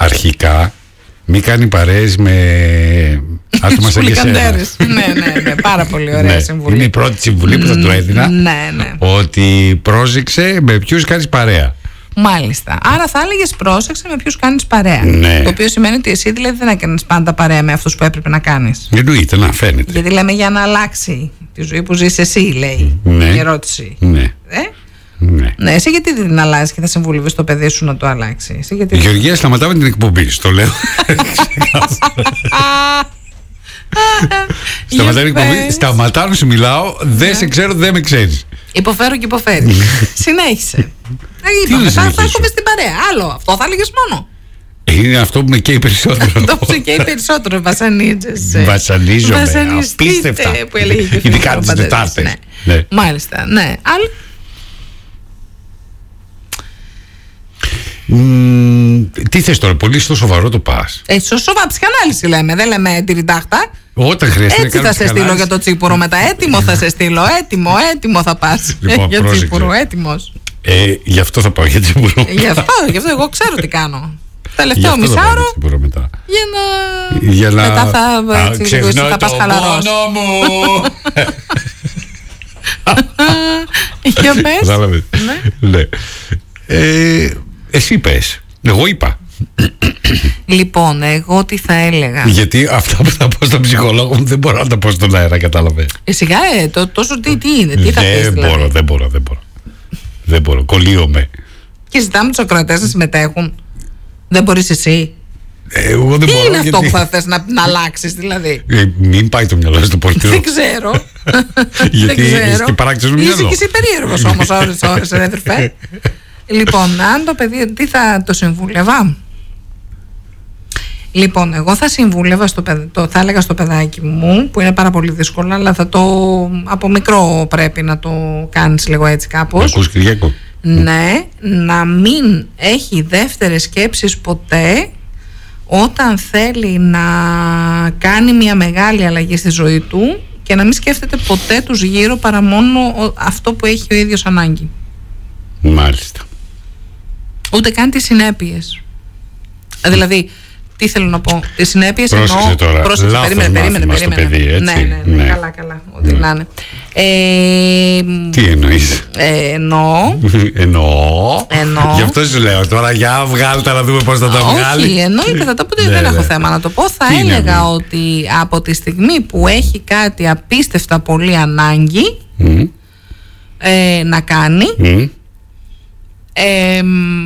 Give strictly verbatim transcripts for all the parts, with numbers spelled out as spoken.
αρχικά μην κάνει παρέες με άτομα σαν και σένα. Ναι, ναι, ναι, πάρα πολύ ωραία συμβουλή. Είναι η πρώτη συμβουλή που θα του έδινα. Ναι, ναι. Ότι πρόσεξε με ποιους κάνεις παρέα. Μάλιστα. Άρα θα έλεγες πρόσεξε με ποιους κάνεις παρέα. Ναι. Το οποίο σημαίνει ότι εσύ δηλαδή δεν έκανες πάντα παρέα με αυτούς που έπρεπε να κάνεις. Εννοείται, να φαίνεται. Γιατί λέμε για να αλλάξει τη ζωή που ζεις εσύ, λέει ναι. η ερώτηση. Ναι. Ε? Ναι. Ναι, εσύ γιατί δεν την αλλάζεις και θα συμβουλεύεις το παιδί σου να το αλλάξει. Εσύ γιατί... Γεωργία, σταματάμε την εκπομπή, το λέω. Σταματάμε την εκπομπή, σταματάω να σου μιλάω, δεν σε ξέρω, δεν με ξέρεις. Υποφέρω και υποφέρει. Συνέχισε. Είπαμε, θα έρθουμε στην παρέα. Άλλο, αυτό θα έλεγες μόνο. Είναι αυτό που με καίει περισσότερο. Αυτό που σε καίει περισσότερο, βασανίζεσαι. Βασανίζομαι, απίστευτα. Που έλεγε και ο ειδικά τις Τετάρτες. ναι. Ναι. Μάλιστα, ναι. Άλλο. Mm, τι θες τώρα, πολύ στο σοβαρό το πας. Ε, στο σοβαρό, ψυχανάλυση λέμε, δεν λέμε τυριντάχτα. Όταν χρειαστεί έτσι θα σε στείλω για το τσίπουρο μετά. Έτοιμο θα σε στείλω. Έτοιμο, έτοιμο θα πας. Λοιπόν, για τσίπουρο, έτοιμος. Ε, γι' αυτό θα πάω για τσίπουρο. Γι' αυτό, γι' αυτό εγώ ξέρω τι κάνω. Τελευταίο μισάωρο. Για, για να. Για να. Μετά θα, Α, ξεχνώ θα πας χαλαρός. Για πες. Ναι. Ε, εσύ πες. Εγώ είπα. Λοιπόν, εγώ τι θα έλεγα. Γιατί αυτά που θα πω στον ψυχολόγο μου δεν μπορώ να τα πω στον αέρα, κατάλαβε. Ε, σιγά, ε, το, τόσο τι, τι είναι, τι θα πεις δεν δηλαδή. μπορώ, δεν μπορώ, δεν μπορώ. Δεν μπορώ, κολλείομαι. Και ζητάμε τους ακροατές να συμμετέχουν. Δεν μπορείς εσύ. Ε, εγώ δεν τι μπορώ, είναι γιατί... αυτό που θα θες να, να αλλάξεις δηλαδή. Ε, μην πάει το μυαλό στο πολιτικό. Δεν ξέρω. Γιατί είσαι και παράκτης στο μυαλό. Είσαι και εσύ περίεργος όμως ώρες ώρες, αδερφέ. Λοιπόν, αν το παιδί, τι θα το συμβούλευα. Λοιπόν, εγώ θα συμβούλευα, στο παιδ, το, θα έλεγα στο παιδάκι μου, που είναι πάρα πολύ δύσκολο, αλλά θα το, από μικρό πρέπει να το κάνεις λίγο έτσι κάπως. Ακούς, Κυριακό. Ναι, να μην έχει δεύτερες σκέψεις ποτέ όταν θέλει να κάνει μια μεγάλη αλλαγή στη ζωή του και να μην σκέφτεται ποτέ τους γύρω παρά μόνο αυτό που έχει ο ίδιος ανάγκη. Μάλιστα. Ούτε καν τις συνέπειες. Δηλαδή, τι θέλω να πω, τις συνέπειες πρόσεξε εννοώ. Τώρα. Πρόσεξε, Λάθος περίμενε, περίμενε, μάθημα περίμενε. στο παιδί, έτσι. Ναι, ναι, ναι, ναι. καλά, καλά. Ό,τι ναι. να είναι. Ε, τι εννοείς? Ε, εννοώ. εννοώ. εννοώ. Γι' αυτό σου λέω τώρα, για βγάλτε τα να δούμε πώς θα τα βγάλει. Όχι, εννοείται, θα τα πω, δεν έχω θέμα να το πω. Θα τι έλεγα είναι, ότι από τη στιγμή που έχει κάτι απίστευτα πολύ ανάγκη mm. ε, να κάνει, mm. ε,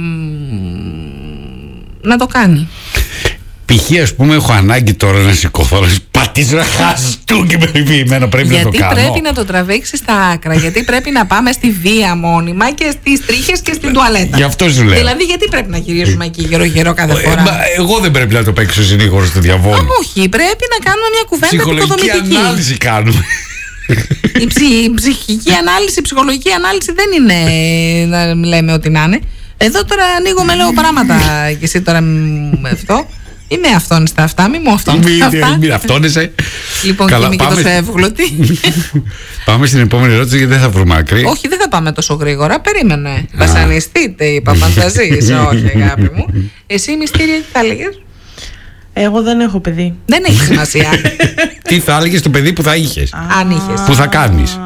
να το κάνει. Π.χ. ας πούμε έχω ανάγκη τώρα να σηκωθώ, να πατήσω να χαστού και περιποιημένο, πρέπει γιατί να το κάνω. Γιατί πρέπει να το τραβήξεις στα άκρα, γιατί πρέπει να πάμε στη βία μόνιμα και στις τρίχες και στην τουαλέτα. Γι' αυτό σου λέω. Δηλαδή γιατί πρέπει να γυρίζουμε εκεί γύρω-γύρω κάθε φορά. Ε, μα, εγώ δεν πρέπει να το παίξω συνήγορο στο διαβόλο. Όχι, πρέπει να κάνουμε μια κουβέντα επικοδομητική. Ψυχολογική ανάλυση κάνουμε. Η, ψυχ, η ψυχική ανάλυση, η ψυχολογική ανάλυση δεν είναι να λέμε ότι να είναι. Εδώ τώρα ανοίγω με λέω πράγματα και εσύ τώρα με αυτό. Είμαι αυτόνιστα αυτά, μη μου αυτόνιστα αυτά. Μην αυτόνεσαι. Λοιπόν, καλά, και είμαι και τόσο εύγλωτη. Πάμε στην επόμενη ερώτηση γιατί δεν θα βρούμε άκρη. Όχι, δεν θα πάμε τόσο γρήγορα. Περίμενε. Βασανιστείτε, είπα, φανταζείς. Όχι, αγάπη μου. Εσύ, Μυστήρια, τι θα έλεγες? Εγώ δεν έχω παιδί. Δεν έχει σημασία. Τι θα έλεγες το παιδί που θα είχες? Αν είχες. Που θα κάνεις?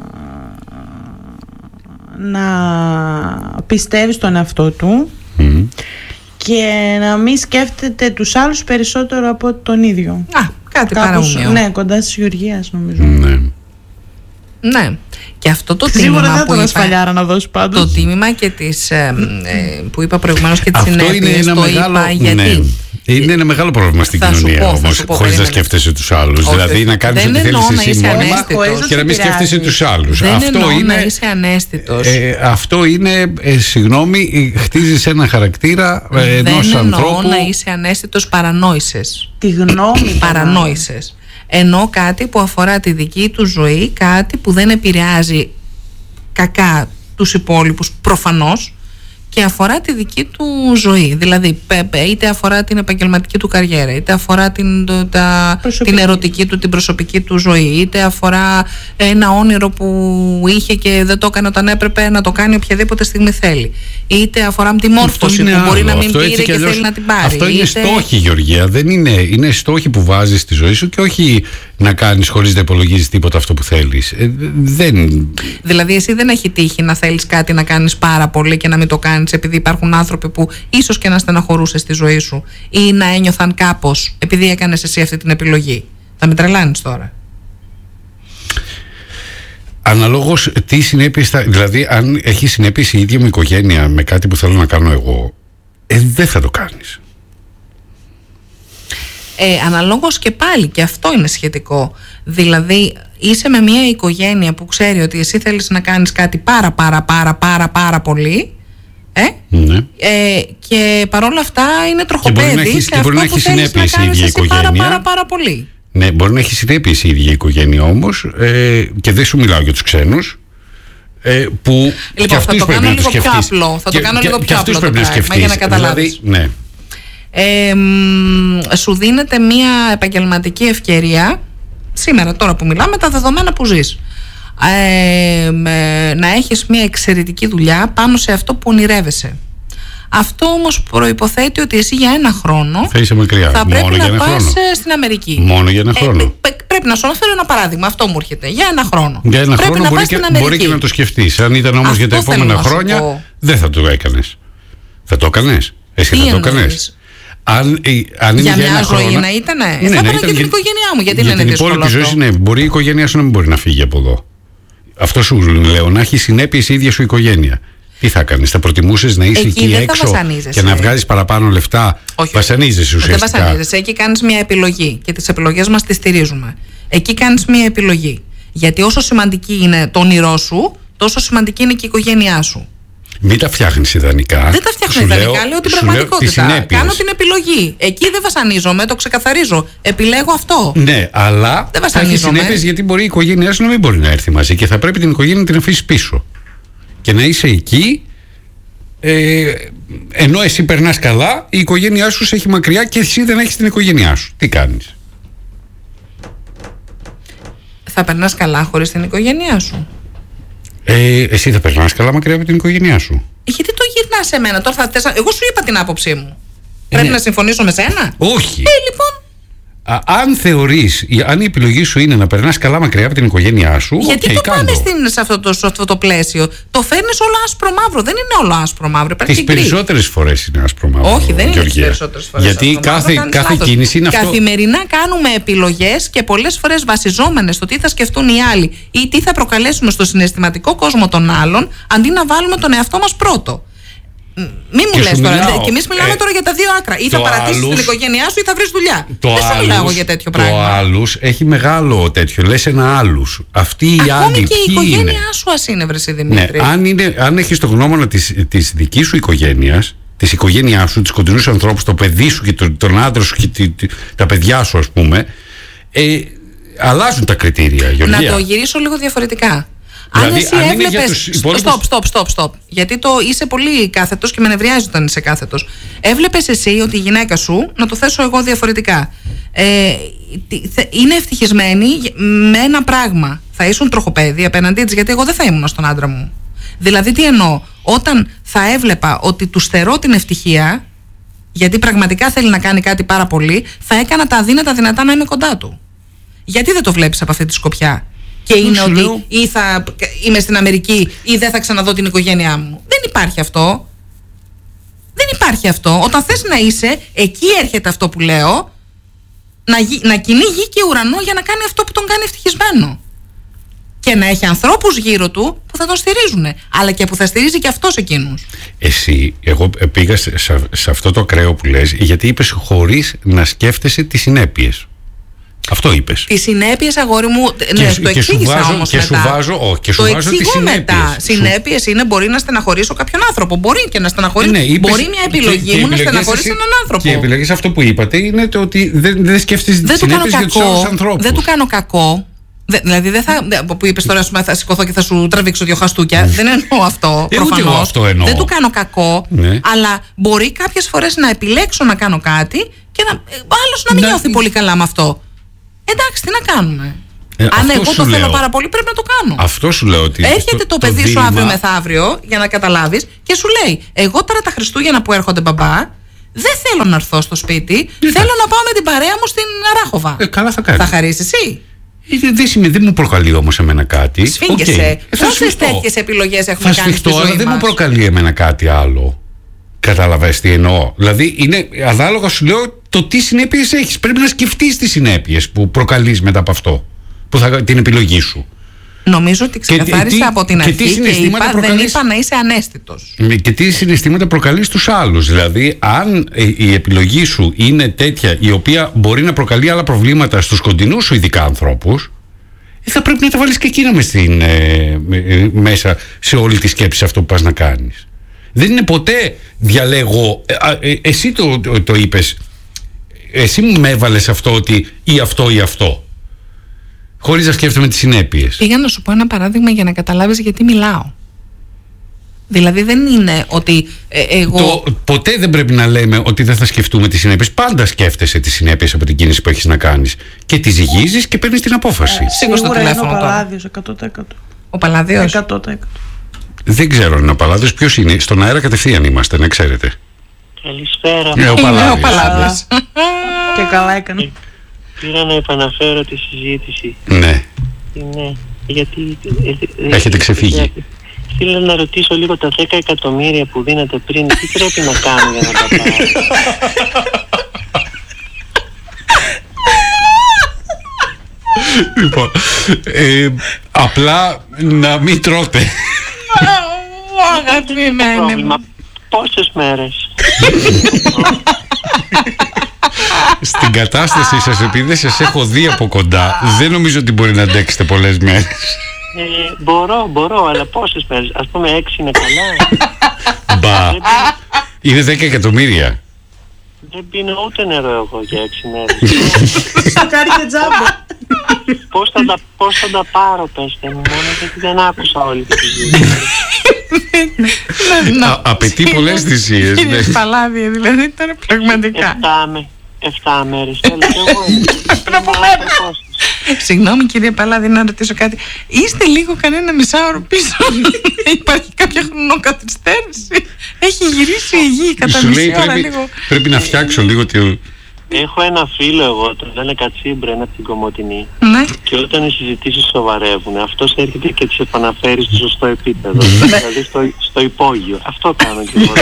Να πιστεύει στον εαυτό του mm. και να μην σκέφτεται τους άλλους περισσότερο από τον ίδιο. Α, κάτι παρόμοιο. Ναι, κοντά της Γεωργίας νομίζω. Ναι. Ναι. Και αυτό το σίγουρα τίμημα δεν που είπα, σφαλιάρα να δώσει πάντως. Το τίμημα και τις, ε, ε, που είπα προηγουμένως και τις αυτό συνέπειες, το μεγάλο, είπα γιατί. Ναι. Είναι ένα μεγάλο πρόβλημα στην θα κοινωνία πω, όμως, χωρίς να σκέφτεσαι τους άλλους. Όχι, δηλαδή να κάνεις ό,τι θέλεις εσύ μόνιμα και να μην σκέφτεσαι τους άλλους. Δεν αυτό εννοώ είναι, να είσαι ανέστητος. Ε, αυτό είναι, ε, συγγνώμη, χτίζεις ένα χαρακτήρα ε, ενός δεν ανθρώπου. Δεν εννοώ να είσαι ανέστητος, παρανόησες. Τη γνώμη παρανόησες. Εννοώ κάτι που αφορά τη δική του ζωή, κάτι που δεν επηρεάζει κακά τους υπόλοιπους προφανώς και αφορά τη δική του ζωή. Δηλαδή, είτε αφορά την επαγγελματική του καριέρα, είτε αφορά την, το, τα, την ερωτική του, την προσωπική του ζωή, είτε αφορά ένα όνειρο που είχε και δεν το έκανε όταν έπρεπε να το κάνει οποιαδήποτε στιγμή θέλει. Είτε αφορά τη μόρφωση που άλλο. μπορεί να μην αυτό πήρε και, και θέλει να την πάρει. Αυτό είναι είτε... στόχοι, Γεωργία. Δεν είναι, είναι στόχοι που βάζεις στη ζωή σου και όχι να κάνεις χωρίς να υπολογίζεις τίποτα αυτό που θέλεις. Ε, δεν... Δηλαδή, εσύ δεν έχει τύχει να θέλεις κάτι να κάνεις πάρα πολύ και να μην το κάνεις επειδή υπάρχουν άνθρωποι που ίσως και να στεναχωρούσε στη ζωή σου ή να ένιωθαν κάπως επειδή έκανες εσύ αυτή την επιλογή. Θα με τρελάνεις τώρα. Αναλόγως τι συνέπειες θα... Δηλαδή, αν έχει συνέπειες η ίδια μου οικογένεια με κάτι που θέλω να κάνω εγώ, ε, δεν θα το κάνεις. Ε, αναλόγως και πάλι, και αυτό είναι σχετικό. Δηλαδή, είσαι με μια οικογένεια που ξέρει ότι εσύ θέλεις να κάνεις κάτι πάρα πάρα πάρα πάρα πάρα πολύ, ε? Ναι. Ε, και παρόλα αυτά είναι τροχοπέδι σε αυτό που θέλεις να κάνεις εσύ πάρα πάρα πάρα πολύ. Ναι, μπορεί να έχει συνέπειες η ίδια η οικογένεια όμως, ε, και δεν σου μιλάω για τους ξένους, ε, που λοιπόν, θα το κάνω λίγο πιο απλό. Θα το κάνω λίγο πιο απλό το πράγμα για να καταλάβεις. Δηλαδή, ναι. Ε, σου δίνεται μια επαγγελματική ευκαιρία σήμερα, τώρα που μιλάμε, τα δεδομένα που ζεις, ε, με, να έχεις μια εξαιρετική δουλειά πάνω σε αυτό που ονειρεύεσαι. Αυτό όμως προϋποθέτει ότι εσύ για ένα χρόνο θα, μακριά. θα πρέπει Μόνο να πας χρόνο. στην Αμερική. Μόνο για ένα χρόνο. Ε, πρέπει να σου αναφέρω ένα παράδειγμα, αυτό μου έρχεται. Για ένα χρόνο. Για ένα πρέπει χρόνο να μπορεί, πας και, στην Αμερική. μπορεί και να το σκεφτείς. Αν ήταν όμως για τα επόμενα χρόνια, δεν θα το έκανες. Θα το έκανες. Εσύ Τι θα το έκανες. Αν, αν για είναι μια για ζωή χρόνο, να ήταν. Ναι, θα ναι, έπαιρνα και την οικογένειά μου. Γιατί για δεν είναι την δύσκολο υπόλοιπη ζωή, ναι, μπορεί η οικογένειά σου να μην μπορεί να φύγει από εδώ. Αυτό σου λέω, να έχει συνέπειες η ίδια σου οικογένεια. Τι θα κάνεις, θα προτιμούσες να είσαι εκεί, εκεί έξω και να βγάζεις παραπάνω λεφτά? Όχι, βασανίζεσαι ουσιαστικά. Δεν βασανίζεσαι, εκεί κάνεις μια επιλογή και τις επιλογές μας τις στηρίζουμε. Εκεί κάνεις μια επιλογή. Γιατί όσο σημαντική είναι το όνειρό σου, τόσο σημαντική είναι και η οικογένειά σου. Μην τα φτιάχνεις ιδανικά. Δεν τα φτιάχνω ιδανικά, λέω, λέω την πραγματικότητα. Κάνω την επιλογή. Εκεί δεν βασανίζομαι, το ξεκαθαρίζω. Επιλέγω αυτό. Ναι, αλλά θα έχει συνέπειες, γιατί μπορεί η οικογένειά σου να μην μπορεί να έρθει μαζί και θα πρέπει την οικογένεια να την αφήσεις πίσω. Και να είσαι εκεί, ε, ενώ εσύ περνάς καλά, η οικογένειά σου σε έχει μακριά και εσύ δεν έχεις την οικογένειά σου. Τι κάνεις? Θα περνάς καλά χωρίς την οικογένειά σου? Ε, εσύ θα περνάς καλά μακριά από την οικογένειά σου. Γιατί το γυρνάς σε μένα τώρα? Θα θες... Εγώ σου είπα την άποψή μου. Ε, Πρέπει ναι. να συμφωνήσω με σένα? Όχι. Ε, λοιπόν. Α, αν θεωρείς, αν η επιλογή σου είναι να περνάς καλά μακριά από την οικογένειά σου, γιατί okay, το κάντο. πάμε στην, σε, αυτό το, σε αυτό το πλαίσιο? Το φέρνεις όλο άσπρο μαύρο. Δεν είναι όλο άσπρο μαύρο. Τις περισσότερες φορές είναι άσπρο μαύρο. Όχι, δεν Γεωργία. είναι τις περισσότερες φορές. Γιατί κάθε, κάθε κίνηση είναι αυτό. Καθημερινά κάνουμε επιλογές και πολλές φορές βασιζόμενες στο τι θα σκεφτούν οι άλλοι ή τι θα προκαλέσουμε στο συναισθηματικό κόσμο των άλλων, αντί να βάλουμε τον εαυτό μας πρώτο. Μην μου λες τώρα, μιλάω, και εμείς μιλάμε ε, τώρα για τα δύο άκρα. Ή θα παρατήσεις άλλους, την οικογένειά σου ή θα βρεις δουλειά. Δεν σου μιλάω για τέτοιο πράγμα. Το άλλους έχει μεγάλο τέτοιο. Λες ένα άλλους. Αυτοί οι άλλοι. Ακόμη και η οικογένειά είναι? σου ασύνευρε, Δημήτρη. Ναι, αν, είναι, αν έχεις το γνώμονα της, της δικής σου οικογένειας, της οικογένειάς σου, της κοντινούς ανθρώπους, το παιδί σου και τον, τον άντρα σου και τη, τη, τα παιδιά σου, ας πούμε, ε, αλλάζουν τα κριτήρια, Γεωργία. Να το γυρίσω λίγο διαφορετικά. Δηλαδή, αν εσύ αν έβλεπες. Υπόλοιπους... Stop, stop, stop, stop. Γιατί το είσαι πολύ κάθετος και με νευριάζει όταν είσαι κάθετος. Έβλεπες εσύ ότι η γυναίκα σου, να το θέσω εγώ διαφορετικά, ε, είναι ευτυχισμένη με ένα πράγμα. Θα ήσουν τροχοπέδι απέναντί της, γιατί εγώ δεν θα ήμουν στον άντρα μου. Δηλαδή, τι εννοώ? Όταν θα έβλεπα ότι του στερώ την ευτυχία, γιατί πραγματικά θέλει να κάνει κάτι πάρα πολύ, θα έκανα τα αδύνατα δυνατά να είμαι κοντά του. Γιατί δεν το βλέπεις από αυτή τη σκοπιά? Και είναι ότι λέω... ή θα είμαι στην Αμερική ή δεν θα ξαναδώ την οικογένειά μου. Δεν υπάρχει αυτό. Δεν υπάρχει αυτό. Όταν θες να είσαι, εκεί έρχεται αυτό που λέω, να, να κινεί γη και ουρανό για να κάνει αυτό που τον κάνει ευτυχισμένο. Και να έχει ανθρώπους γύρω του που θα τον στηρίζουν, αλλά και που θα στηρίζει και αυτός εκείνους. Εσύ, εγώ πήγα σε, σε αυτό το ακραίο που λες, γιατί είπες χωρίς να σκέφτεσαι τις συνέπειες. Αυτό είπες. Τις συνέπειες, αγόρι μου, και, ναι, και το εξήγησα όμως και μετά. Σου βάζω, ό, και σου το βάζω τις συνέπειες. μετά. Συνέπειες είναι μπορεί να στεναχωρήσω κάποιον άνθρωπο. Μπορεί και να στεναχωρήσω. Ναι, είπες, μπορεί μια επιλογή και, μου και να στεναχωρήσει έναν άνθρωπο. Και η επιλογή σε αυτό που είπατε είναι το ότι δεν, δεν σκέφτεσαι τις συνέπειες για τους άλλους ανθρώπους. Δεν του κάνω κακό. Δε, δηλαδή δεν θα. Που είπες τώρα, θα σηκωθώ και θα σου τραβήξω δύο χαστούκια. Mm. Δεν εννοώ αυτό. Ε, ούτε εγώ αυτό εννοώ. Δεν του κάνω κακό. Ναι. Αλλά μπορεί κάποιες φορές να επιλέξω να κάνω κάτι και να, άλλος να μην ναι. νιώθει πολύ καλά με αυτό. Εντάξει, τι να κάνουμε. Ε, Αν εγώ το λέω. θέλω πάρα πολύ, πρέπει να το κάνω. Αυτό σου λέω ότι. Έρχεται το, το παιδί το σου δίλημα... αύριο μεθαύριο για να καταλάβεις και σου λέει: εγώ τώρα τα Χριστούγεννα που έρχονται, μπαμπά, δεν θέλω να έρθω στο σπίτι. Ε, θέλω να πάω με την παρέα μου στην Αράχοβα. Ε, καλά θα κάνει. Θα χαρίσεις εσύ. Ε, δεν, σημαίνει, δεν μου προκαλεί όμως εμένα κάτι. Σφίγγεσαι. Okay. Πόσες τέτοιες επιλογές έχουμε θα κάνει στη ζωή αλλά μας. δεν μου προκαλεί εμένα κάτι άλλο. Καταλαβαίνεις τι εννοώ. Δηλαδή είναι ανάλογα, σου λέω, το τι συνέπειες έχεις. Πρέπει να σκεφτείς τις συνέπειες που προκαλείς μετά από αυτό. Που θα, την επιλογή σου. Νομίζω ότι ξεκαθάρισα από την αρχή και, και είπα, προκαλείς... δεν είπα να είσαι ανέστητος. Και τι συναισθήματα προκαλείς στους άλλους. Δηλαδή, αν η επιλογή σου είναι τέτοια η οποία μπορεί να προκαλεί άλλα προβλήματα στους κοντινούς σου ειδικά ανθρώπους, θα πρέπει να τα βάλεις και εκείνα μες στην, ε, ε, μέσα σε όλη τη σκέψη αυτό που πας να κάνεις. Δεν είναι ποτέ διαλέγω. Ε, ε, εσύ το, το, το είπες. Εσύ μου με έβαλες αυτό ότι ή αυτό ή αυτό. Χωρίς να σκέφτομαι τις συνέπειες. Πήγα να σου πω ένα παράδειγμα για να καταλάβεις γιατί μιλάω. Δηλαδή δεν είναι ότι ε, εγώ... Το, ποτέ δεν πρέπει να λέμε ότι δεν θα σκεφτούμε τις συνέπειες. Πάντα σκέφτεσαι τις συνέπειες από την κίνηση που έχεις να κάνεις. Και τη ζυγίζεις και παίρνεις την απόφαση. Ε, σίγουρα είναι ο Παλάδιος εκατό τοις εκατό. Ο Παλάδιος. εκατό τοις εκατό. Δεν ξέρω αν είναι ο Παλάδιος. Ποιος είναι? Στον αέρα κατευθείαν είμαστε, να ξέρετε. Καλησπέρα. Ναι, ο Παλάδιος. ο Παλάδιος. Και καλά έκανε. Πήρα να επαναφέρω τη συζήτηση. Ναι. Ναι, γιατί... Έχετε ξεφύγει. Θέλω να ρωτήσω λίγο τα δέκα εκατομμύρια που δίνατε πριν, τι πρέπει να κάνω για να τα πάρω. Λοιπόν, ε, απλά να μην τρώτε. Πρόβλημα. Πόσες μέρες? Στην κατάσταση σας, επειδή δεν σας έχω δει από κοντά, δεν νομίζω ότι μπορεί να αντέξετε πολλές μέρες. Ε, μπορώ, μπορώ, αλλά πόσες μέρες? Ας πούμε έξι είναι καλά. Μπα, είναι δέκα εκατομμύρια. Δεν πίνω ούτε νερό εγώ για έξι μέρες. Στο κάνει και τζάμπα. Πώς θα, τα, πώς θα τα πάρω, πέστε μου, μόνο γιατί δεν άκουσα όλη τη συζήτηση. Απαιτεί πολλές θυσίες. Κύριε Παλάδη, δηλαδή τώρα πραγματικά. Εφτά μέρες, θέλω και εγώ. Συγγνώμη κύριε Παλάδη, να ρωτήσω κάτι. Είστε λίγο κανένα μισάωρο πίσω? Υπάρχει κάποια χρονοκαθυστέρηση? Έχει γυρίσει η γη κατά μισή ώρα λίγο. Πρέπει να φτιάξω λίγο τη... Έχω ένα φίλο εγώ, τον λένε Κατσίμπρε, ένα από την Κομοτηνή. Ναι. Και όταν οι συζητήσεις σοβαρεύουν, αυτός έρχεται και τις επαναφέρει στο σωστό επίπεδο. Δηλαδή στο, στο υπόγειο. Αυτό κάνω και εγώ.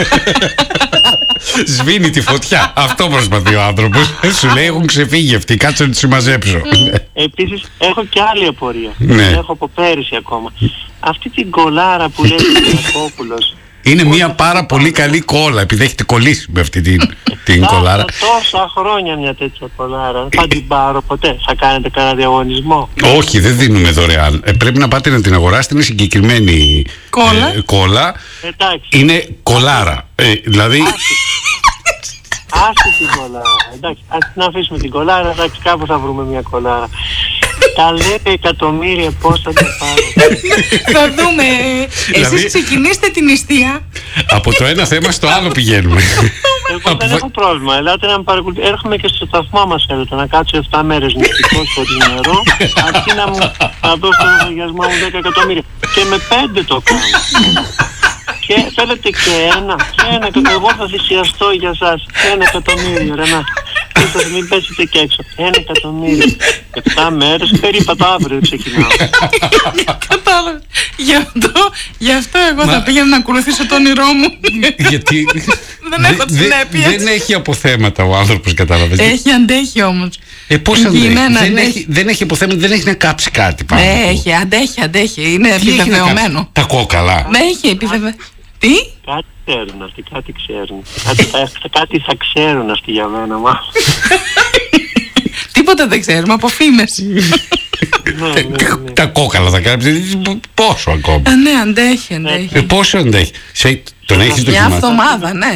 Σβήνει τη φωτιά. Αυτό προσπαθεί ο άνθρωπος. Σου λέει έχουν ξεφύγει αυτοί, κάτσε να τους συμμαζέψω. Επίσης έχω και άλλη απορία. Ναι. Έχω από πέρυσι ακόμα. Αυτή την κολάρα που λέει ο Κυριακόπουλος. Είναι μια πάρα πολύ καλή κόλλα, επειδή έχετε κολλήσει με αυτή την, την κολάρα. Τόσα χρόνια μια τέτοια κολάρα. Δεν θα την πάρω ποτέ. Θα κάνετε κανένα διαγωνισμό? Όχι, δεν δίνουμε δωρεάν. Ε, πρέπει να πάτε να την αγοράσετε. Είναι συγκεκριμένη κόλλα. Ε, κόλλα. Εντάξει. Είναι κολάρα. Ε, δηλαδή... Άσε την κολάρα. Εντάξει, ας την αφήσουμε την κολάρα. Εντάξει, κάπου θα βρούμε μια κολάρα. Τα λέτε εκατομμύρια πώς θα τα πάρω? Θα δούμε. Εσείς ξεκινήστε την νηστεία. Από το ένα θέμα στο άλλο πηγαίνουμε. Εγώ δεν έχω πρόβλημα. Ελάτε να με παρακολουθείτε. Έρχομαι και στο σταθμό μας, θέλετε να κάτσω εφτά μέρες νηστικός χωρίς νερό, αρκεί να μου να δώσω τον λογαριασμό μου δέκα εκατομμύρια. Και με πέντε το κάνω. Και θέλετε και ένα, και ένα, εγώ θα θυσιαστώ για σας. Ένα εκατομμύριο, Ρενά. Και σας μην πέσετε και έξω. Ένα εκατομμύριο. Εφτά μέρες, περίπου αύριο ξεκινάω. Κατάλαβα. Γι' αυτό, γι' αυτό εγώ θα πήγαινα να ακολουθήσω το όνειρό μου. Γιατί δεν έχω τις συνέπειες. Δεν έχει αποθέματα ο άνθρωπος, κατάλαβες. Έχει, αντέχει όμως. Ε, πώς αντέχει? Δεν έχει, δεν έχει αποθέματα, δεν έχει να κάψει κάτι πάνω. Έχει, αντέχει, αντέχει. Είναι επιβεβαιωμένο. Τα κόκαλα. Ναι, έχει επιβεβαιωμένο. Τι? Κάτι ξέρουν αυτοί, κάτι ξέρουν. Κάτι θα, κάτι θα ξέρουν αυτοί για μένα, μα. Τίποτα δεν ξέρουμε, από φήμες. Ναι, ναι, ναι. Τα κόκαλα θα κάνει. Πόσο ακόμα? Α, ναι, αντέχει, αντέχει. Ε, πόσο αντέχει? Σε, τον έχεις μια δοκιμάσει? εβδομάδα, ναι.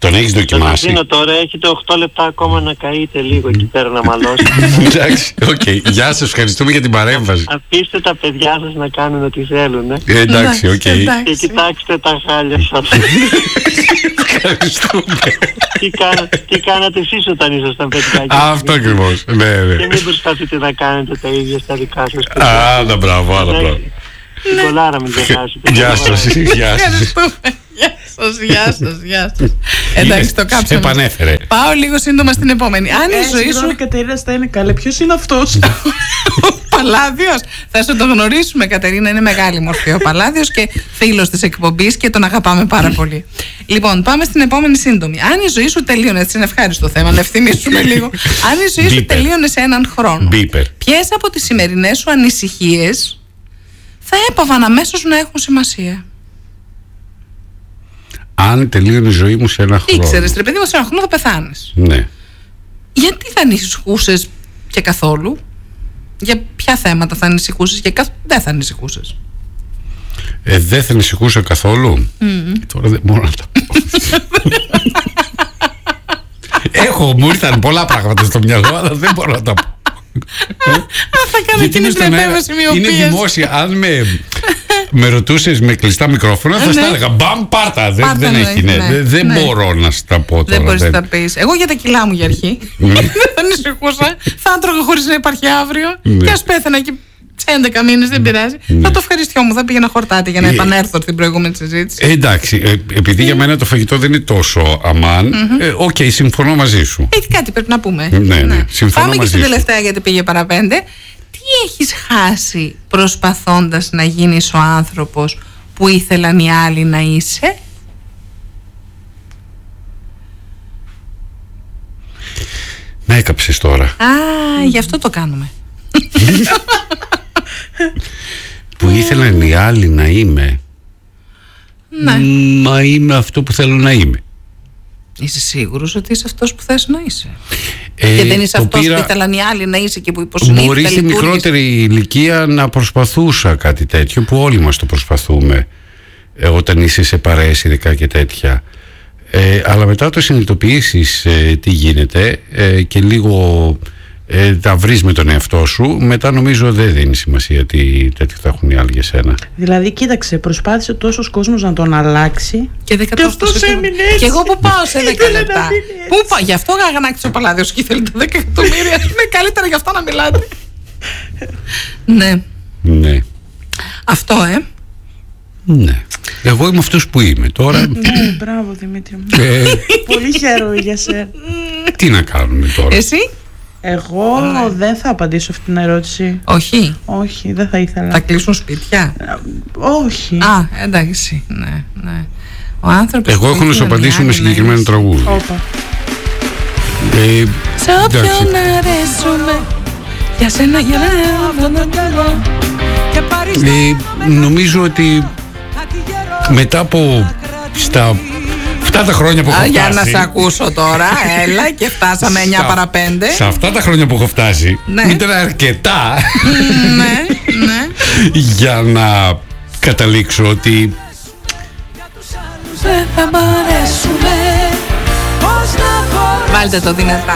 Τον έχεις δοκιμάσει? Τον τώρα, έχετε οκτώ λεπτά ακόμα να καείτε λίγο εκεί πέρα να μαλώσει. Εντάξει, οκ. Γεια σας, ευχαριστούμε για την παρέμβαση. Αφήστε τα παιδιά σας να κάνουν ό,τι θέλουν. Ε. Ε, εντάξει, οκ. Okay. Και κοιτάξτε τα χάλια σας. Ευχαριστούμε. τι, κάνα, τι κάνατε εσείς όταν ήσασταν παιδιά? Αυτό ακριβώς. Ναι, ναι. Και μην προσπαθείτε να κάνετε τα ίδια στα δικά σας παιδιά. Α, τα μπράβο, άλλα μπράβο. Την κολάρα μην ξεχάσετε. Γεια σας, γεια σας. Γεια σας, γεια σας, γεια σας. Εντάξει, το κάψαμε. Επανέφερε. Πάω λίγο σύντομα στην επόμενη. Αν η ζωή σου... Η Κατερίνα στα είναι καλή. Ποιος είναι αυτός? Ο Παλάδιος. Θα σου το γνωρίσουμε, Κατερίνα. Είναι μεγάλη μορφή ο Παλάδιος και φίλος της εκπομπής και τον αγαπάμε πάρα πολύ. Λοιπόν, πάμε στην επόμενη σύντομη. Αν η ζωή σου τελείωνε, έτσι είναι ευχάριστο θέμα, να ευθυμίσουμε λίγο. Αν η ζωή σου τελείωνε σε έναν χρόνο, ποιες από τις σημερινές σου ανησυχίες θα έπαβαν αμέσως να έχουν σημασία? Αν τελείωνε η ζωή μου σε ένα χρόνο. Ήξερες, ρε παιδί μου, σε ένα χρόνο θα πεθάνεις. Ναι. Γιατί θα ανησυχούσες και καθόλου? Για ποια θέματα θα ανησυχούσες και καθ... δεν θα ανησυχούσες? Ε, δεν θα ανησυχούσα καθόλου. Mm. Τώρα δεν μπορώ να τα πω. Έχω, μου ήρθαν πολλά πράγματα στο μυαλό, αλλά δεν μπορώ να τα πω. Θα κάνω εκείνη την επέμβαση μοιοπίας. Είναι δημόσια. Αν με, με ρωτούσες με κλειστά μικρόφωνα, θα στα έλεγα μπαμ, πάρτα. Δεν, Πάρτα, δεν ναι, έχει, ναι. ναι, Δεν ναι. μπορώ να στα πω τώρα. Δεν μπορείς να τα πεις. Εγώ για τα κιλά μου για αρχή. Δεν ανησυχούσα. Θα έτρωγα χωρίς να υπάρχει αύριο. Ναι. Και ας πέθανα και σε έντεκα μήνες, δεν πειράζει. Ναι. Θα το ευχαριστιόμουν, θα πήγαινα χορτάτη για να επανέλθω στην προηγούμενη συζήτηση. Ε, εντάξει, ε, επειδή για μένα το φαγητό δεν είναι τόσο αμάν, οκ, mm-hmm. ε, okay, συμφωνώ μαζί σου. Έχει κάτι πρέπει να πούμε. Ναι, ναι, ναι. Συμφωνώ Πάμε μαζί και στην σου. τελευταία γιατί πήγε παραπέντε. Τι έχεις χάσει προσπαθώντας να γίνεις ο άνθρωπος που ήθελαν οι άλλοι να είσαι? Με έκαψες τώρα. Α, γι' αυτό το κάνουμε. Που ήθελαν οι άλλοι να είμαι. Ναι. Μα είμαι αυτό που θέλω να είμαι. Είσαι σίγουρος ότι είσαι αυτός που θες να είσαι? Ε, και δεν είσαι αυτός πήρα... που ήθελαν οι άλλοι να είσαι και που υποσυνείδητα Μπορεί στη λειτουργείς. μικρότερη ηλικία να προσπαθούσα κάτι τέτοιο, που όλοι μας το προσπαθούμε ε, όταν είσαι σε παρέες ειδικά και τέτοια. Ε, αλλά μετά το συνειδητοποιήσεις ε, τι γίνεται ε, και λίγο ε, τα βρεις με τον εαυτό σου, μετά νομίζω δεν δίνει σημασία τι τέτοιο θα έχουν οι άλλοι για σένα. Δηλαδή, κοίταξε, προσπάθησε τόσος κόσμος να τον αλλάξει. Και, και αυτός έμεινε έτσι. Και εγώ που πάω σε δέκα λεπτά. Πού πάω, γι' αυτό αγανάκτησε ο Παλάδιος και ήθελε τα δέκα εκατομμύρια. Είναι καλύτερα γι' αυτό να μιλάτε. Ναι. Ναι. Αυτό, ε. Ναι. Εγώ είμαι αυτός που είμαι τώρα. Ναι, μπράβο Δημήτρη μου. ε, Πολύ χαίρομαι για σένα. Τι να κάνουμε τώρα? Εσύ? Εγώ ναι. δεν θα απαντήσω αυτή την ερώτηση. Όχι. Όχι, δεν θα ήθελα. Θα κλείσουν σπίτια? Όχι. Α, εντάξει. Ναι, ναι. Ο άνθρωπος. Εγώ έχω να σου απαντήσω με συγκεκριμένο τραγούδι. Όπα. Ε, σε όποιον αρέσουμε. Για σένα, για μένα. Ε, νομίζω ότι μετά από στα αυτά τα χρόνια που έχω φτάσει. Για να σε ακούσω τώρα, έλα και φτάσαμε εννιά παρά πέντε. Σε αυτά τα χρόνια που έχω φτάσει, ναι. ήταν αρκετά ναι, ναι. για να καταλήξω ότι δεν θα μπορέσουμε. Βάλτε το δυνατά.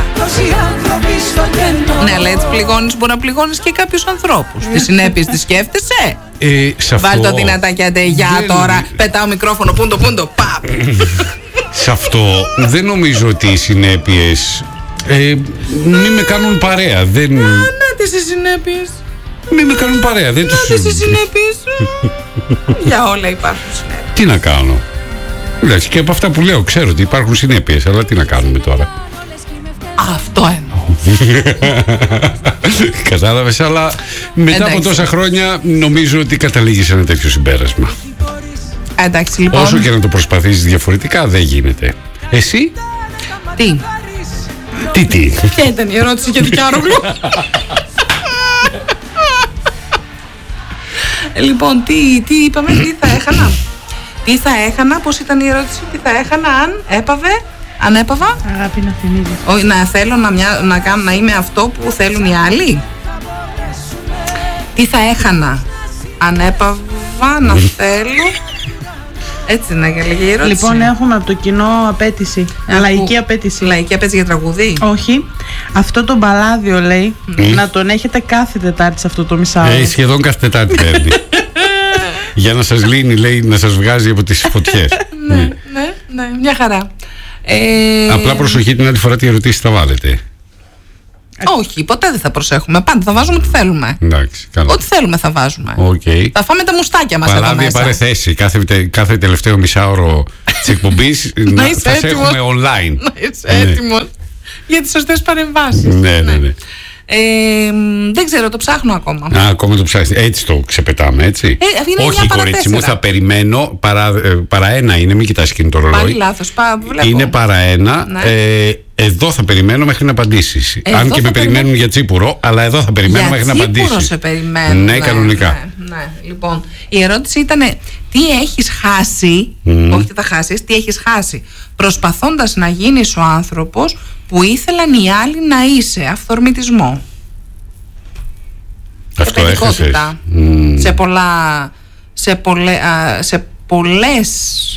Ναι, αλλά έτσι πληγώνεις, μπορεί να πληγώνεις και κάποιους ανθρώπους. Τις συνέπειες τις σκέφτεσαι? ε, Βάλτε το δυνατά και άντε για τώρα. Πετάω μικρόφωνο, πούντο, πούντο, παπ. Σε αυτό δεν νομίζω ότι οι συνέπειες ε, μην με κάνουν παρέα. Δεν... Να τις οι συνέπειες. Μην με κάνουν παρέα. Δεν Να τους... τις οι συνέπειες. Για όλα υπάρχουν συνέπειες. Τι να κάνω? Εντάξει, και από αυτά που λέω ξέρω ότι υπάρχουν συνέπειες, αλλά τι να κάνουμε τώρα? Αυτό εννοώ. Κατάλαβες, αλλά μετά Εντάξει. από τόσα χρόνια νομίζω ότι καταλήγει σε ένα τέτοιο συμπέρασμα. Εντάξει, λοιπόν. Όσο και να το προσπαθείς διαφορετικά δεν γίνεται. Εσύ? Τι? Τι τι? Ποια ήταν η ερώτηση για Δικιάρογλου? Λοιπόν, τι, τι είπαμε, τι θα έχανα? Τι θα έχανα, πώς ήταν η ερώτηση, τι θα έχανα αν έπαβε, αν έπαβα? Αγάπη να θυμίζεις. Όχι, να θέλω να, μια, να, κάνω, να είμαι αυτό που θέλουν οι άλλοι. Τι θα έχανα αν έπαβα να θέλω Έτσι να λέγε η ερώτηση. Λοιπόν, έχουμε από το κοινό απέτηση. Να Λαϊκή που- απέτηση. Λαϊκή απέτηση για τραγουδί. Όχι. Αυτό το μπαλάδιο λέει να τον έχετε κάθε Τετάρτη σε αυτό το μισάωρο. Ε, σχεδόν κάθε Τετάρτη παίρνει. Για να σας λύνει, λέει, να σας βγάζει από τις φωτιές. Ναι, ναι, ναι, μια χαρά. Ε, Απλά προσοχή την άλλη φορά τι ερωτήσεις θα βάλετε. Όχι, ποτέ δεν θα προσέχουμε. Πάντα θα βάζουμε ό,τι θέλουμε. Εντάξει, καλά. Ό,τι θέλουμε θα βάζουμε. Okay. Θα φάμε τα μουστάκια μας εδώ Παράδειγμα, μέσα. πάρε θέση. Κάθε, τε- κάθε τελευταίο μισάωρο της εκπομπής να, είσαι θα σε έτοιμος. έχουμε online. Να είσαι Ναι. έτοιμος για τις σωστές παρεμβάσεις. Ναι, ναι, ναι. Ε, δεν ξέρω, το ψάχνω ακόμα. Α, ακόμα το ψάχνεις. Έτσι το ξεπετάμε, έτσι. Ε, είναι Όχι, εννιά παρά κορίτσι μου, τέσσερα. θα περιμένω. Παρά, ε, παρά ένα είναι, μην κοιτάς εκείνο το Πάλι ρολόι. λάθος. Πά, βλέπω. Είναι παρά ένα. Ναι. Ε, εδώ θα περιμένω μέχρι να απαντήσεις. Εδώ Αν και θα με περιμένουν περιμένω. για τσίπουρο, αλλά εδώ θα περιμένω Για μέχρι να τσίπουρο απαντήσεις. σε περιμένουν. Ναι, κανονικά. Ναι, ναι. Λοιπόν, η ερώτηση ήταν τι έχεις χάσει, όχι τι θα χάσεις, τι έχεις χάσει, προσπαθώντας να γίνεις ο άνθρωπος που ήθελαν οι άλλοι να είσαι. Αυθορμητισμό. Αυτό σε έχασες. παιδικότητα. Μμμ. Σε πολλά, σε, πολλέ, α, σε πολλές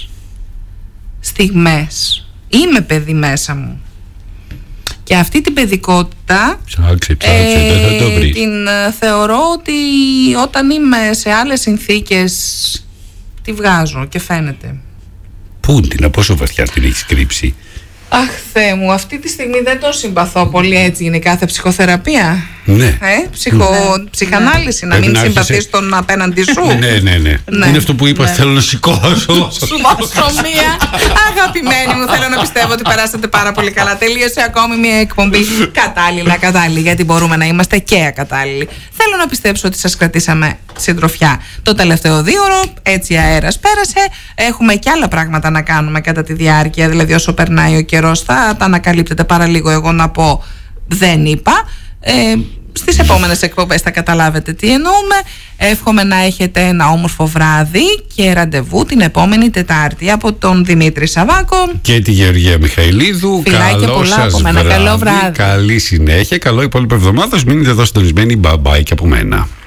στιγμές είμαι παιδί μέσα μου και αυτή την παιδικότητα Ψάξε, ψάξε, δεν θα το βρεις. την ε, θεωρώ ότι όταν είμαι σε άλλες συνθήκες τη βγάζω και φαίνεται. Πού την, πόσο βαθιά την έχεις κρύψει. Αχ Θεέ μου, αυτή τη στιγμή δεν τον συμπαθώ πολύ. Έτσι είναι κάθε ψυχοθεραπεία. Ναι. Ε, ψυχο, ψυχανάλυση, να Πρέπει μην να άρχισε- συμπαθείς τον απέναντι σου. Ναι, ναι, ναι. Ναι. Είναι αυτό που είπα, θέλω να σηκώσω. Σου δώσω μία. Αγαπημένοι μου, θέλω να πιστεύω ότι περάσατε πάρα πολύ καλά. Τελείωσε ακόμη μία εκπομπή κατάλληλα, κατάλληλη, γιατί μπορούμε να είμαστε και ακατάλληλοι. Θέλω να πιστέψω ότι σας κρατήσαμε συντροφιά το τελευταίο δίωρο. Έτσι αέρας πέρασε. Έχουμε και άλλα πράγματα να κάνουμε κατά τη διάρκεια. Δηλαδή, όσο περνάει ο καιρός, θα τα ανακαλύπτετε παραλίγο. Εγώ να πω δεν είπα. Ε, στις επόμενες εκπομπές θα καταλάβετε τι εννοούμε. Εύχομαι να έχετε ένα όμορφο βράδυ και ραντεβού την επόμενη Τετάρτη από τον Δημήτρη Σαββάκο Και τη Γεωργία Μιχαηλίδου. Φιλάκια Καλό πολλά σας από μένα. βράδυ. Καλό βράδυ. Καλή συνέχεια. Καλό υπόλοιπο εβδομάδα. Μείνετε εδώ συντονισμένοι. Bye bye και από μένα.